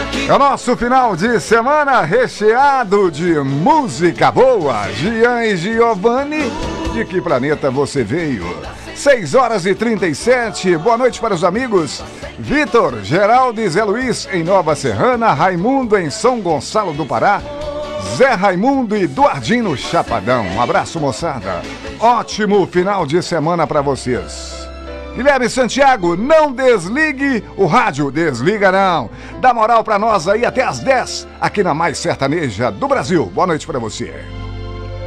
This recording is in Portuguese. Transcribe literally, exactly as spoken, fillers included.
É o nosso final de semana recheado de música boa. Gian e Giovanni, de que planeta você veio? seis horas e trinta e sete, boa noite para os amigos Vitor, Geraldo e Zé Luiz em Nova Serrana, Raimundo em São Gonçalo do Pará, Zé Raimundo e Duardino Chapadão. Um abraço, moçada. Ótimo final de semana para vocês. Guilherme Santiago, não desligue o rádio, desliga não. Dá moral pra nós aí até às dez, aqui na mais sertaneja do Brasil. Boa noite pra você.